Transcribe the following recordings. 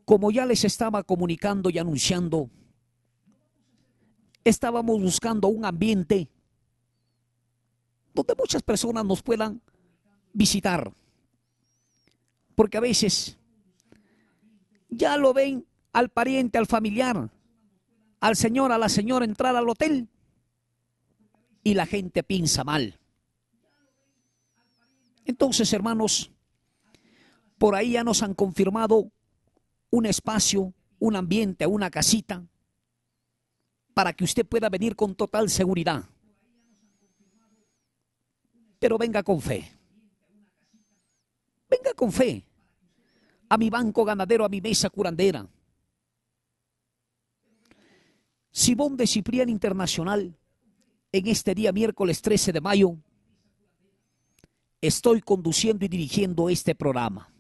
Como ya les estaba comunicando y anunciando, estábamos buscando un ambiente donde muchas personas nos puedan visitar. Porque a veces ya lo ven al pariente, al familiar, al señor, a la señora entrar al hotel y la gente piensa mal. Entonces, hermanos, por ahí ya nos han confirmado un espacio, un ambiente, una casita, para que usted pueda venir con total seguridad. Pero venga con fe. Venga con fe a mi banco ganadero, a mi mesa curandera. Simón de Ciprián Internacional, en este día miércoles 13 de mayo, estoy conduciendo y dirigiendo este programa.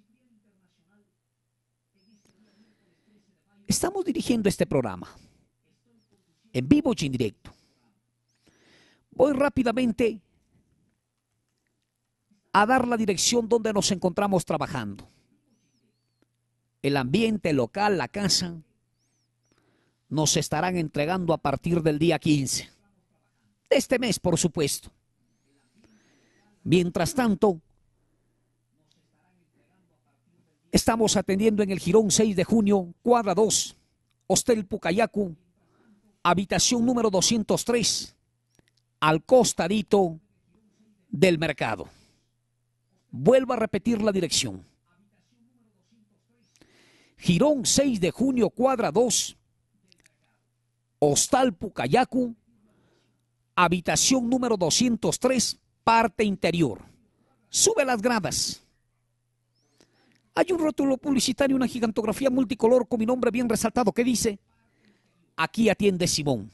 Estamos dirigiendo este programa en vivo y en directo. Voy rápidamente a dar la dirección donde nos encontramos trabajando. El ambiente local, la casa, nos estarán entregando a partir del día 15 de este mes, por supuesto. Mientras tanto, estamos atendiendo en el Jirón 6 de junio, cuadra 2, Hostel Pucayacu, habitación número 203, al costadito del mercado. Vuelvo a repetir la dirección. Jirón 6 de junio, cuadra 2, Hostal Pucayacu, habitación número 203, parte interior. Sube las gradas. Hay un rótulo publicitario, una gigantografía multicolor con mi nombre bien resaltado que dice: aquí atiende Simón.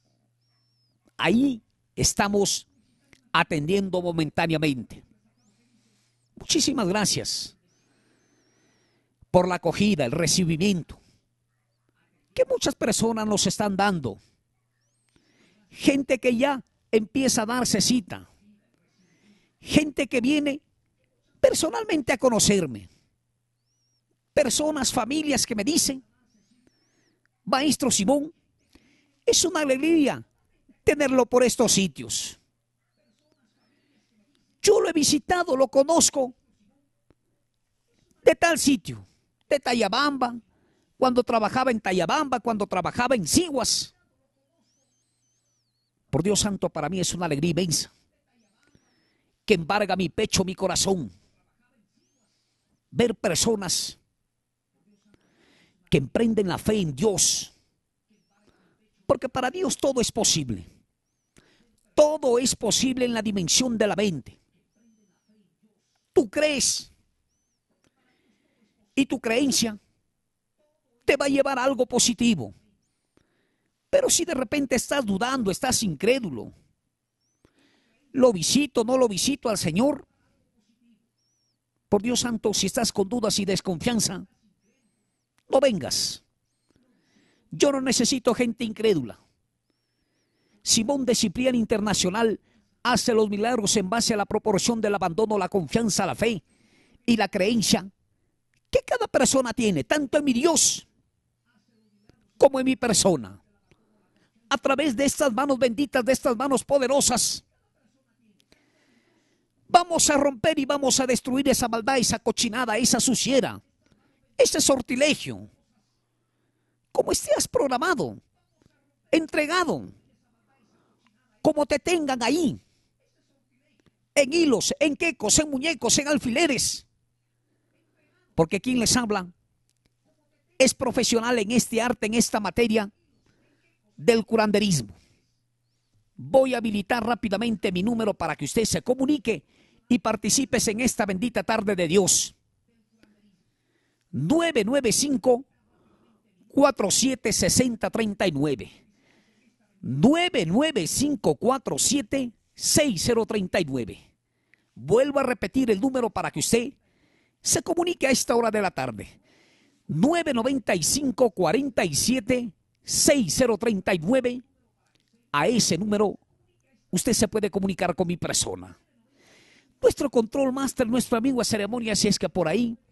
Ahí estamos atendiendo momentáneamente. Muchísimas gracias por la acogida, el recibimiento que muchas personas nos están dando. Gente que ya empieza a darse cita. Gente que viene personalmente a conocerme. Personas, familias que me dicen: Maestro Simón, es una alegría tenerlo por estos sitios. Yo lo he visitado, lo conozco de tal sitio, de Tayabamba, cuando trabajaba en Tayabamba, cuando trabajaba en Siguas. Por Dios santo, para mí es una alegría inmensa que embarga mi pecho, mi corazón, ver personas que emprenden la fe en Dios, porque para Dios todo es posible. Todo es posible en la dimensión de la mente. Tú crees y tu creencia te va a llevar a algo positivo. Pero si de repente estás dudando, estás incrédulo, ¿lo visito, no lo visito al Señor? Por Dios santo, si estás con dudas y desconfianza, no vengas. Yo no necesito gente incrédula. Simón de Ciprián Internacional hace los milagros en base a la proporción del abandono, la confianza, la fe y la creencia que cada persona tiene, tanto en mi Dios como en mi persona. A través de estas manos benditas, de estas manos poderosas, vamos a romper y vamos a destruir esa maldad, esa cochinada, esa suciera, ese sortilegio. Como estés programado, entregado, como te tengan ahí, en hilos, en quecos, en muñecos, en alfileres. Porque quien les habla es profesional en este arte, en esta materia del curanderismo. Voy a habilitar rápidamente mi número para que usted se comunique y participes en esta bendita tarde de Dios. 995-476039. 995-476039. Vuelvo a repetir el número para que usted se comunique a esta hora de la tarde. 995-476039. A ese número usted se puede comunicar con mi persona. Nuestro control master, nuestro amigo a ceremonias, si es que por ahí